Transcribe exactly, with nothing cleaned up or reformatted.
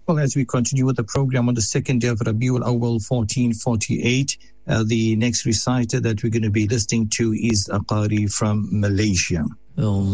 Well, as we continue with the program on the second day of Rabiul Awwal fourteen forty-eight, uh, the next reciter that we're going to be listening to is a Qari from Malaysia.